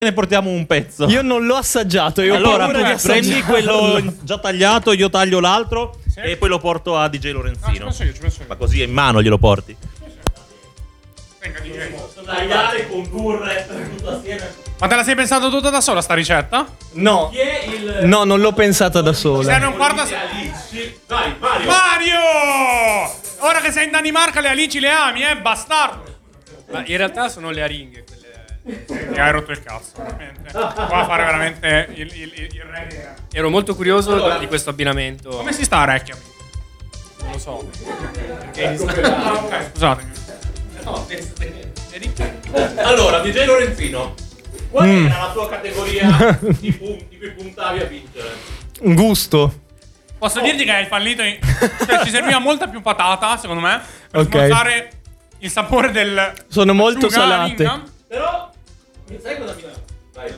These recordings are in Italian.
ne portiamo un pezzo. Io non l'ho assaggiato. Io allora prendi quello già tagliato, io taglio l'altro e poi lo porto a DJ Lorenzino. No, ci penso io. Ma così in mano glielo porti. Venga, DJ. Tagliare, condurre tutto assieme. Ma te la sei pensata tutta da sola sta ricetta? No. Chi è il No, non l'ho pensata da sola. Serve un quarto. Dai, Mario. Mario! Ora che sei in Danimarca le alici le ami, bastardo! Ma in realtà sono le aringhe quelle. Mi hai rotto il cazzo, veramente. Qua a fare veramente il re. Ero molto curioso di questo abbinamento. Come si sta a Reykjavik? Non lo so. Ok, scusatemi. Allora, DJ Lorenzino, qual era la tua categoria di punti cui puntavi a vincere? Un gusto. Posso dirti che hai fallito cioè ci serviva molta più patata, secondo me, per Ok. smorzare il sapore del Sono molto asciuga salate. Ringham. Però, sai cosa mi Vai.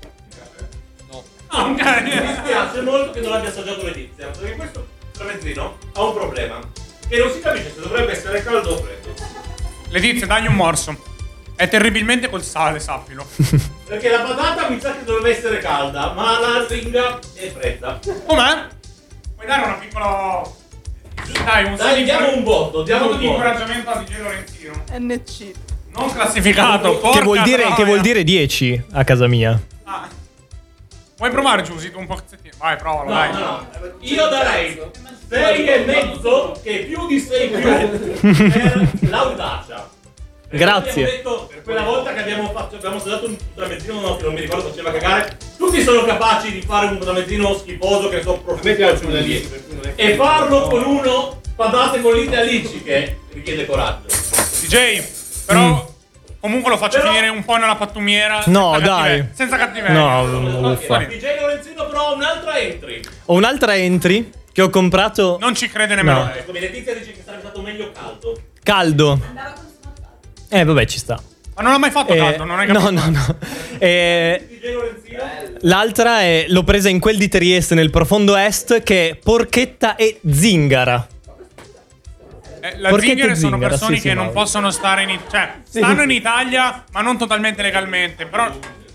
Ah, Mi ok. dispiace molto che non abbia assaggiato Letizia, perché questo tramezzino ha un problema, che non si capisce se dovrebbe essere caldo o freddo. Letizia, dagli un morso. È terribilmente col sale, sappilo. Perché la patata mi sa che dovrebbe essere calda, ma la ringa è fredda. Com'è? Puoi dare una piccola... Dai, un Dai, diamo un voto, diamo un di voto. incoraggiamento a DJ Lorenzino. NC. Non classificato, Che vuol dire 10 a casa mia. Ah. Vuoi provare, Giusy, tu un pezzettino? Vai, provalo, No, dai. no, io darei 6,5, che è più di 6 più, per l'audacia. Perché Grazie. Abbiamo detto, quella volta che abbiamo assaggiato un tramezzino, no, che non mi ricordo, faceva cagare, tutti sono capaci di fare un tramezzino schifoso, che so, profumo, e farlo con uno padate bollite alici, che richiede coraggio. DJ, però comunque lo faccio finire un po' nella pattumiera. No, senza dai. senza cattiveria. No, uffa. DJ Lorenzino però ha un'altra entry. Ho un'altra entry che ho comprato Non ci crede nemmeno No. lei. Come Letizia dice che sarebbe stato meglio caldo. caldo. Vabbè, ci sta. Ma non l'ho mai fatto caldo, non hai capito? No. DJ Lorenzino? L'altra l'ho presa in quel di Trieste, nel profondo est, che è porchetta e zingara. La Porchetta zingare e sono zingara, persone sì, che sì, non no. possono stare in cioè, stanno in Italia, ma non totalmente legalmente. Però.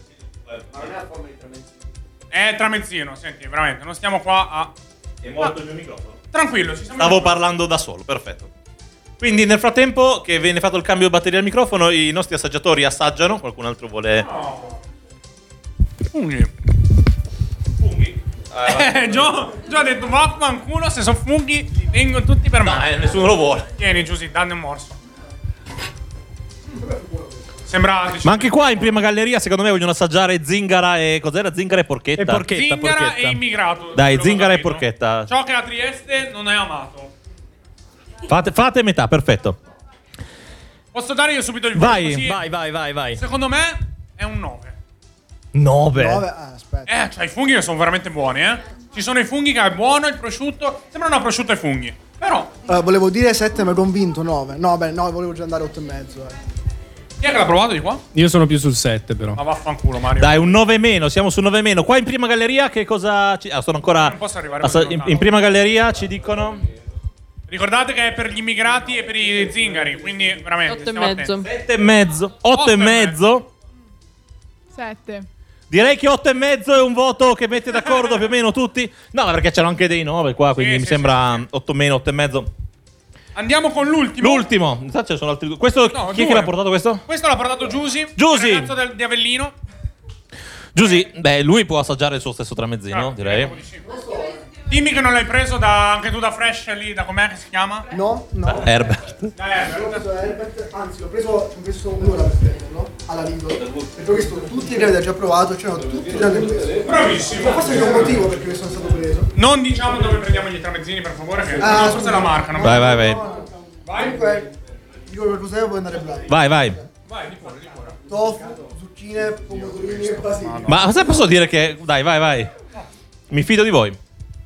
È tramezzino, senti, veramente, non stiamo qua a. È morto il mio microfono. Tranquillo, ci siamo. Stavo parlando da solo, perfetto. Quindi nel frattempo che viene fatto il cambio di batteria al microfono, i nostri assaggiatori assaggiano. Qualcun altro vuole... Funghi. Funghi? Gio ha detto vaffanculo, se sono funghi li tengo tutti per me. Nessuno lo vuole. Tieni, Giusy, danne un morso. Sembra. Ma anche qua in prima galleria secondo me vogliono assaggiare zingara e... Cos'era? Zingara e porchetta? E porchetta. Zingara e immigrato. Dai, quello che ho zingara e capito. porchetta. Ciò che a Trieste non è amato. Fate metà, perfetto. Posso dare io subito il voto? Vai. Così, Vai. secondo me è un 9. 9. Aspetta. Cioè i funghi che sono veramente buoni, Ci sono i funghi che è buono, il prosciutto. Sembra una prosciutto ai funghi. Però, Volevo dire 7, ma convinto 9. No, beh, no, volevo già andare 8,5. chi è che l'ha provato di qua? Io sono più sul 7 però. Ma vaffanculo, Mario. Dai, un 9 meno, siamo su 9 meno. Qua in prima galleria che cosa... sono ancora... Non posso arrivare assa- così lontano. in prima galleria ci dicono... Ricordate che è per gli immigrati e per i zingari, quindi veramente 8,5. 7,5. 8,5. 7. Direi che 8,5 è un voto che mette d'accordo più o meno tutti. No, ma perché c'erano anche dei 9 qua, quindi mi sembra 8 meno, 8,5. Andiamo con l'ultimo. L'ultimo. Intanto ce ne sono altri due. Questo, No, chi è che due. l'ha portato questo? Questo l'ha portato Giusy. Giusy! Il ragazzo di Avellino. Giusy, beh, lui può assaggiare il suo stesso tramezzino, direi. Dimmi che non l'hai preso anche tu da Fresh lì, da com'è che si chiama? No. Herbert. L'ho preso da Herbert, anzi, ci ho messo un'ora per prenderlo alla Lidl. Perché ho visto tutti i che avete già provato, c'erano tutti tranne questo. Bravissimo. Forse c'è un motivo perché mi sono stato preso. Non diciamo dove prendiamo gli tramezzini, per favore, che forse è la marca. Non Vai. Comunque, dico qualcosa puoi andare bravo. Vai. Vai, di pure. Tofu, zucchine, pomodorini e basilico. Ma cosa posso dire che... Dai, vai. Mi fido di voi.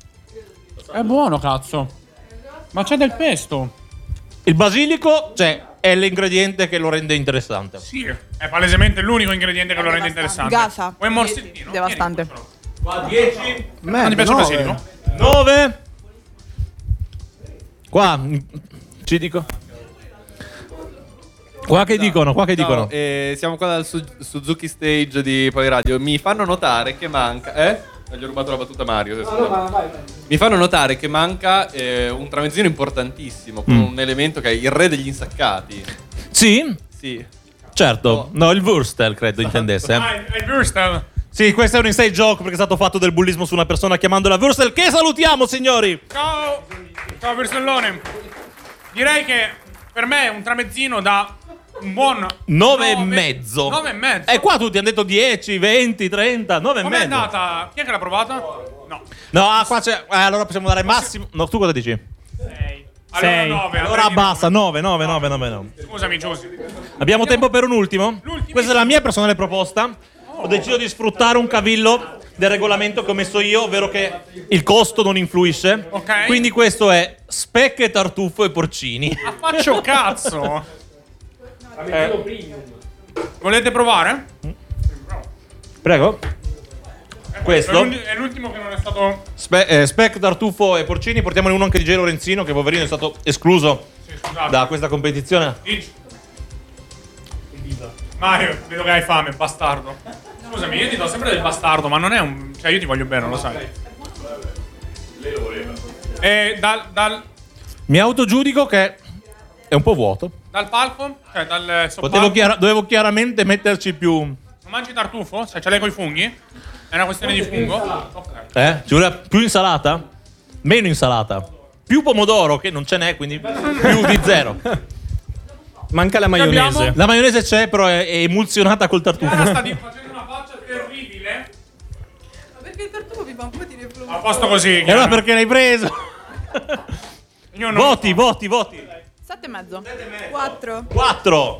È buono, cazzo. Ma c'è del pesto. Il basilico, cioè, è l'ingrediente che lo rende interessante. Sì, è palesemente l'unico ingrediente che lo rende interessante. Gasa. Vuoi un morsettino? Devastante. Qua 10. Non ti piace il basilico? 9. Qua ci dico. Qua che dicono? Ciao, siamo qua dal Suzuki Stage di Poliradio. Mi fanno notare che manca. Gli ho rubato la battuta a Mario. Mi fanno notare che manca un tramezzino importantissimo, con un elemento che è il re degli insaccati. Sì? Sì. Certo. No, il Wurstel credo intendesse. È il Wurstel. Sì, questo è un inside joke perché è stato fatto del bullismo su una persona chiamandola Wurstel, che salutiamo, signori! Ciao Wurstellone. Direi che per me un tramezzino da un buon 9,5. 9,5. E qua tutti hanno detto 10, 20, 30, 9,5. Com'è andata? Chi è che l'ha provata? No. No, qua c'è. Allora possiamo dare massimo. No, tu cosa dici? 6. Allora 9. Allora abbassa, 9. Scusami, Giusy. Abbiamo tempo per un ultimo? Questa è la mia personale proposta. Ho deciso di sfruttare un cavillo del regolamento che ho messo io, ovvero che il costo non influisce. Ok. Quindi questo è specche, tartufo e porcini. Faccio cazzo. Volete provare? Prego. Questo È l'ultimo che non è stato. Spec, tartufo e porcini. Portiamone uno anche di J. Lorenzino, che poverino è stato escluso da questa competizione. Mario, vedo che hai fame, bastardo. Scusami, io ti do sempre del bastardo, ma non è un. Cioè, io ti voglio bene, lo sai. Lei lo voleva. E Mi autogiudico che è un po' vuoto. dal palco? Cioè, dal soppalco? Dovevo chiaramente metterci più. Non mangi tartufo? Cioè, ce l'hai coi funghi? È una questione di fungo? Ok. Ci vuole più insalata? Meno insalata. Più pomodoro, che non ce n'è, quindi più di 0. Manca la maionese. Abbiamo? La maionese c'è, però è emulsionata col tartufo. Sta facendo una faccia terribile. Ma perché il tartufo mi fa un po' di reflusso? A posto così. E allora perché l'hai preso? Io non Voti. 7,5. 4. 4.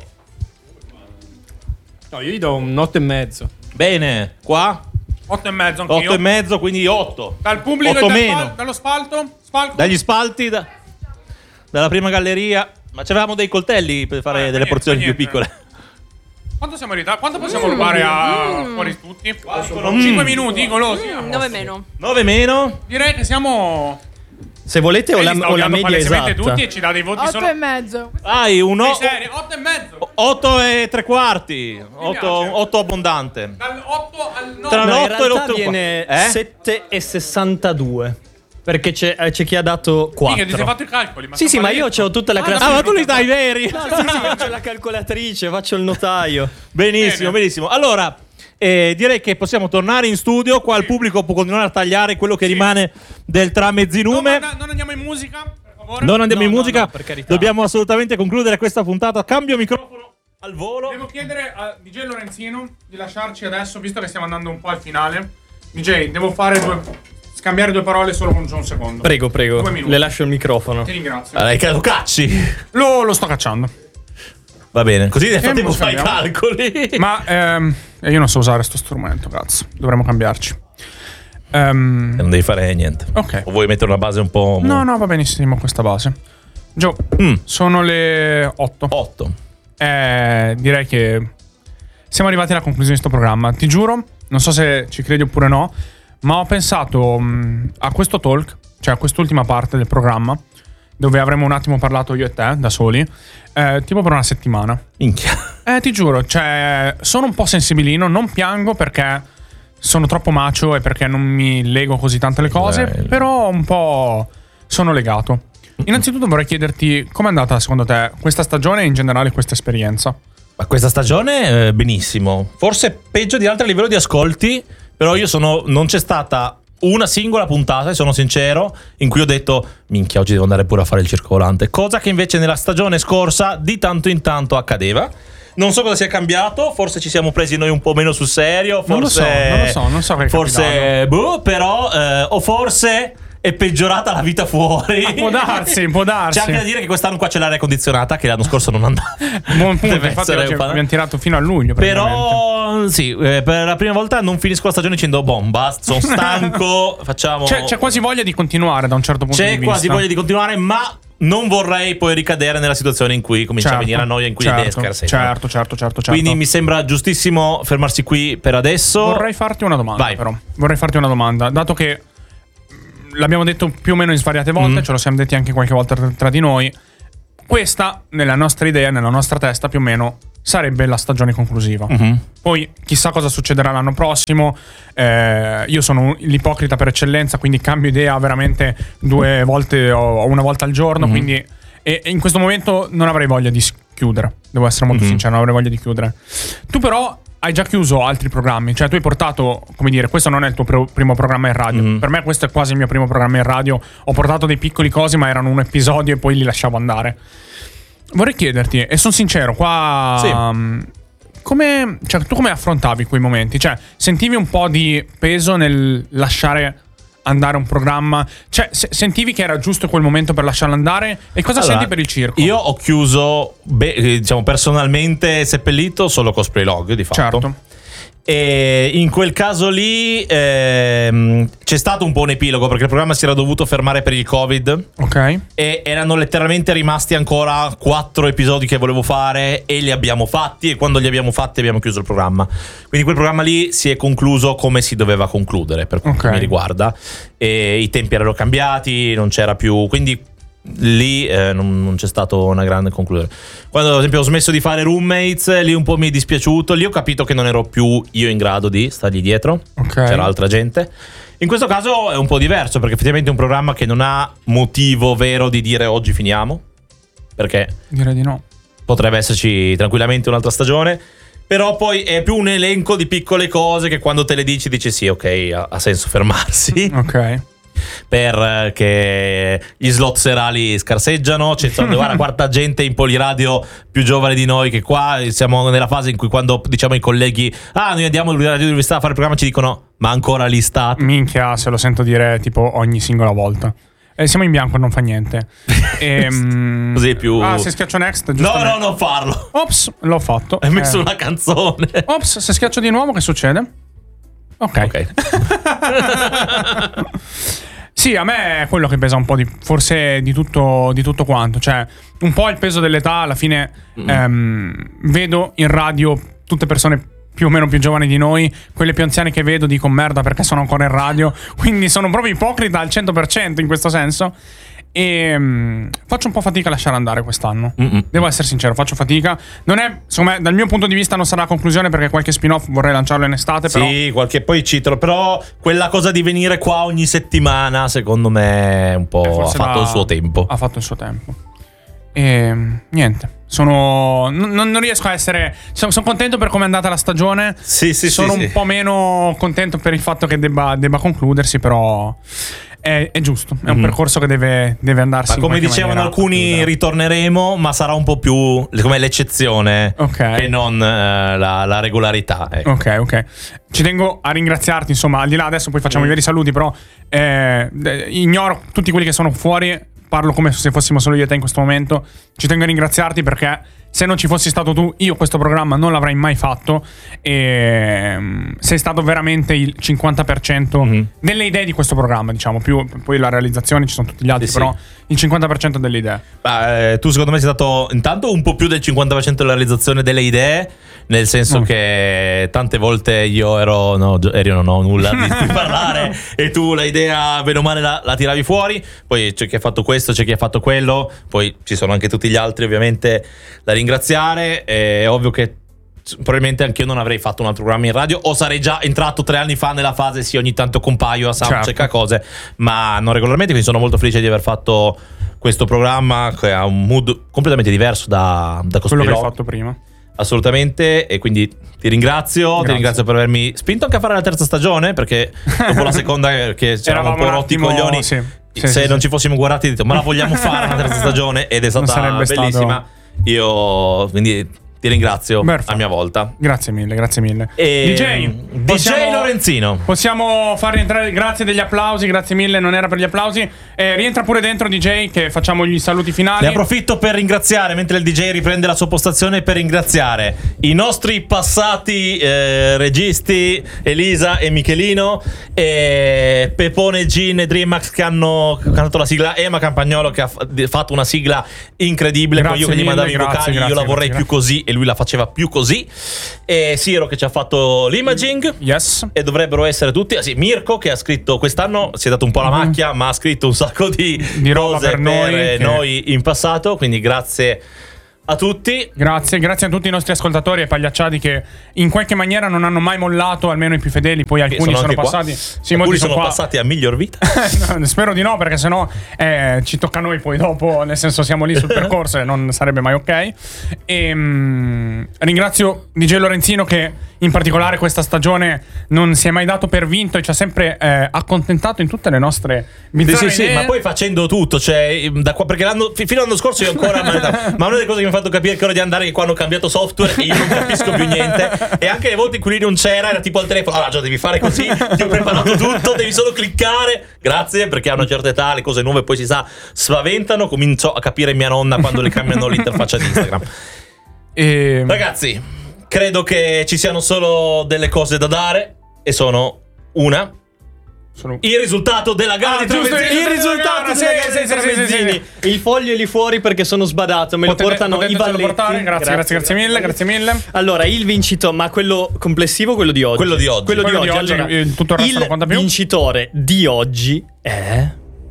No, io gli do un 8,5. Bene, qua 8,5 anch'io. 8,5, quindi 8. Dal pubblico 8 e meno. dallo spalto? Spalco? Dagli spalti, dalla prima galleria. Ma c'avevamo dei coltelli per fare delle porzioni più piccole. Quanto siamo in ritardo? Quanto possiamo rubare a fuori tutti? 5 minuti, golosi? 9 meno. 9 meno. Direi che siamo. Se volete o la odiando media palesemente esatta. tutti e ci dà dei voti solo. 8,5. Hai uno. Sei serio? 8,5. 8 e 3 quarti. piace. 8 abbondante. Dal 8 al 9. Tra No, in l'8 e realtà l'8 viene 7,62. Perché c'è chi ha dato 4. Mica, ti sei fatto i calcoli. Ma Sì, ma io ho tutta la classifica. Ah, ma tu li dai veri? No, sì, faccio la calcolatrice, faccio il notaio. Benissimo, benissimo. Allora, direi che possiamo tornare in studio. Qua il pubblico può continuare a tagliare quello che rimane del tramezzinume. Non andiamo in musica, per favore. Non andiamo in musica. no, per carità. Dobbiamo assolutamente concludere questa puntata. Cambio microfono al volo. Devo chiedere a DJ Lorenzino di lasciarci adesso, visto che stiamo andando un po' al finale. DJ, devo scambiare 2 parole solo con un secondo. Prego, 2 minuti. le lascio il microfono. Ti ringrazio. Allora, lo cacci. Lo sto cacciando. Va bene, così nel frattempo lo fai i scambiamo? calcoli. Ma io non so usare sto strumento, cazzo. Dovremmo cambiarci. Non devi fare niente. Ok. O vuoi mettere una base un po'. No, va benissimo questa base. Gio, sono le 8. 8. Direi che siamo arrivati alla conclusione di questo programma. Ti giuro, non so se ci credi oppure no, ma ho pensato a questo talk, cioè a quest'ultima parte del programma, dove avremmo un attimo parlato io e te, da soli, tipo per una settimana. Minchia. Ti giuro, cioè, sono un po' sensibilino, non piango perché sono troppo macio e perché non mi lego così tante le cose, però un po' sono legato. Innanzitutto vorrei chiederti com'è andata secondo te questa stagione e in generale questa esperienza? Ma questa stagione benissimo. Forse peggio di altre a livello di ascolti, però non c'è stata una singola puntata, e sono sincero, in cui ho detto minchia, oggi devo andare pure a fare il circolante, cosa che invece nella stagione scorsa di tanto in tanto accadeva. Non so cosa sia cambiato, forse ci siamo presi noi un po' meno sul serio, forse non so che è forse però o forse è peggiorata la vita fuori. Può darsi. C'è anche da dire che quest'anno qua c'è l'aria condizionata, che l'anno scorso non andava. Buon punto, Deve infatti essere abbiamo tirato fino a luglio. Però sì, per la prima volta non finisco la stagione dicendo basta, sono stanco, facciamo. C'è quasi voglia di continuare da un certo punto di vista. C'è quasi voglia di continuare, ma non vorrei poi ricadere nella situazione in cui comincia a venire la noia, in cui le idee scarseggiano. Certo. Quindi mi sembra giustissimo fermarsi qui per adesso. Vorrei farti una domanda. Vai. Però. Vorrei farti una domanda, dato che l'abbiamo detto più o meno in svariate volte, ce lo siamo detti anche qualche volta tra di noi. questa, nella nostra idea, nella nostra testa più o meno, sarebbe la stagione conclusiva. Poi chissà cosa succederà l'anno prossimo. Io sono l'ipocrita per eccellenza, quindi cambio idea veramente 2 volte o una volta al giorno, quindi e in questo momento non avrei voglia di chiudere, devo essere molto sincero, non avrei voglia di chiudere. Tu però hai già chiuso altri programmi, cioè tu hai portato, come dire, questo non è il tuo primo programma in radio. Per me questo è quasi il mio primo programma in radio. Ho portato dei piccoli cosi, ma erano un episodio e poi li lasciavo andare. Vorrei chiederti, e sono sincero, qua tu come affrontavi quei momenti? Cioè, sentivi un po' di peso nel lasciare andare un programma? Cioè, sentivi che era giusto quel momento per lasciarlo andare? E cosa senti per il circo? Io ho chiuso, diciamo, personalmente seppellito solo Cosplay Log, di fatto. Certo. E in quel caso lì c'è stato un po' un epilogo, perché il programma si era dovuto fermare per il Covid. Ok. E erano letteralmente rimasti ancora 4 episodi che volevo fare e li abbiamo fatti, e quando li abbiamo fatti abbiamo chiuso il programma. Quindi quel programma lì si è concluso come si doveva concludere, per quanto mi riguarda. E i tempi erano cambiati, non c'era più, quindi lì non c'è stato una grande conclusione. Quando ad esempio ho smesso di fare Roommates, lì un po' mi è dispiaciuto. Lì ho capito che non ero più io in grado di stargli dietro, c'era altra gente. In questo caso è un po' diverso, perché effettivamente è un programma che non ha motivo vero di dire oggi finiamo, perché direi di no, potrebbe esserci tranquillamente un'altra stagione. Però poi è più un elenco di piccole cose che quando te le dici sì, ok, ha senso fermarsi. Ok. Perché gli slot serali scarseggiano, c'è guarda, quarta gente in Poliradio più giovane di noi, che qua siamo nella fase in cui quando diciamo ai colleghi noi andiamo all'università a fare il programma, ci dicono ma ancora lì state? Minchia, se lo sento dire tipo ogni singola volta. Siamo in bianco, non fa niente. Così è più. Se schiaccio next, no, non farlo. Ops, l'ho fatto. Hai messo una canzone. Ops, se schiaccio di nuovo che succede? Ok. Sì, a me è quello che pesa un po' forse di tutto quanto. Cioè, un po' il peso dell'età. Alla fine vedo in radio tutte persone più o meno più giovani di noi. Quelle più anziane che vedo dico merda perché sono ancora in radio. Quindi sono proprio ipocrita al 100% in questo senso. E faccio un po' fatica a lasciare andare quest'anno. Devo essere sincero, faccio fatica. Non è, secondo me, dal mio punto di vista non sarà la conclusione, perché qualche spin-off vorrei lanciarlo in estate. Sì, qualche poi citolo. Però quella cosa di venire qua ogni settimana, secondo me, un po' ha fatto il suo tempo. Ha fatto il suo tempo. E niente. Non riesco a essere. Sono contento per come è andata la stagione. Sono un po' meno contento per il fatto che debba concludersi, però. È giusto, è un percorso che deve andarsi. Ma come dicevano alcuni, ritorneremo, ma sarà un po' più come l'eccezione, che non la regolarità. Ok. Ci tengo a ringraziarti, insomma, al di là, adesso poi facciamo i veri saluti, però ignoro tutti quelli che sono fuori, parlo come se fossimo solo io e te in questo momento. Ci tengo a ringraziarti perché se non ci fossi stato tu, io questo programma non l'avrei mai fatto. E sei stato veramente il 50% delle idee di questo programma, diciamo. Più poi la realizzazione, ci sono tutti gli altri, però il 50% delle idee. Tu secondo me sei stato intanto un po' più del 50% della realizzazione delle idee, nel senso che tante volte io ero non ho nulla di parlare e tu la idea bene o male la tiravi fuori. Poi c'è chi ha fatto questo, c'è chi ha fatto quello, poi ci sono anche tutti gli altri ovviamente da ringraziare. È ovvio che probabilmente anch'io non avrei fatto un altro programma in radio, o sarei già entrato 3 anni fa nella fase ogni tanto compaio a soundcheck a cose, ma non regolarmente. Quindi sono molto felice di aver fatto questo programma che ha un mood completamente diverso da quello che hai fatto prima. Assolutamente, e quindi ti ringrazio. Ti ringrazio per avermi spinto anche a fare la terza stagione, perché dopo la seconda che c'eravamo un po' rotti i coglioni, se non ci fossimo guardati, ho detto ma la vogliamo fare una terza stagione, ed è stata bellissima. Io quindi ti ringrazio a mia volta. Grazie mille. DJ Lorenzino, possiamo far rientrare? Grazie degli applausi, grazie mille. Non era per gli applausi. Rientra pure dentro DJ, che facciamo gli saluti finali. Ne approfitto per ringraziare, mentre il DJ riprende la sua postazione, per ringraziare i nostri passati registi Elisa e Michelino, e Pepone, Gin e Dreamax che hanno cantato la sigla, Ema Campagnolo che ha fatto una sigla incredibile. Poi io che gli mandavo i vocali, io la vorrei più così e lui la faceva più così. E Siro che ci ha fatto l'imaging. Yes. E dovrebbero essere tutti. Sì, Mirko che ha scritto quest'anno, si è dato un po' la macchia, ma ha scritto un sacco di roba cose per noi, noi in passato. Quindi grazie a tutti. Grazie a tutti i nostri ascoltatori e pagliacciati che in qualche maniera non hanno mai mollato, almeno i più fedeli. Poi alcuni sono passati. Sì, alcuni molti sono qua. passati a miglior vita. No, spero di no, perché sennò ci tocca a noi poi dopo. Nel senso, siamo lì sul percorso e non sarebbe mai ok. Ringrazio DJ Lorenzino che in particolare questa stagione non si è mai dato per vinto e ci ha sempre accontentato in tutte le nostre bizzarre Sì, ma poi facendo tutto, cioè da qua, perché fino all'anno scorso io ancora ma una delle cose che mi ha fatto capire che ora di andare è che qua hanno cambiato software e io non capisco più niente, e anche le volte in cui lui non c'era era tipo al telefono, allora devi fare così, ti ho preparato tutto, devi solo cliccare, grazie, perché a una certa età le cose nuove poi si sa spaventano. Comincio a capire mia nonna quando le cambiano l'interfaccia di Instagram. Ragazzi, credo che ci siano solo delle cose da dare, e sono il risultato della gara. Il risultato della gara, sì. Il foglio è lì fuori perché sono sbadato. Me lo portano i Valletti. Grazie mille. Allora, il vincitore, ma quello complessivo, quello di oggi. Quello di oggi. Allora, tutto il resto non conta più. Il vincitore di oggi è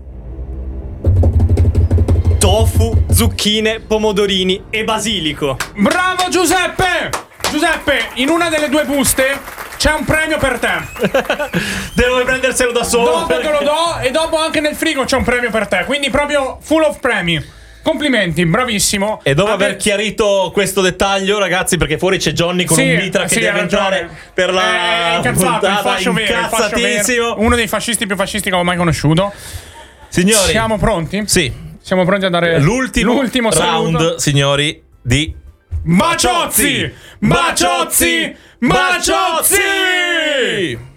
tofu, zucchine, pomodorini e basilico. Bravo Giuseppe! Giuseppe, in una delle due buste c'è un premio per te. Devo prenderselo da solo. Dopo te lo do, e dopo anche nel frigo c'è un premio per te. Quindi proprio full of premi. Complimenti, bravissimo. E dopo aver chiarito questo dettaglio, ragazzi, perché fuori c'è Johnny con un mitra che deve entrare per la incazzato, il fascio incazzatissimo. Uno dei fascisti più fascisti che ho mai conosciuto. Signori, siamo pronti? Sì. Siamo pronti a dare l'ultimo round, saluto. signori, di Baciozzi!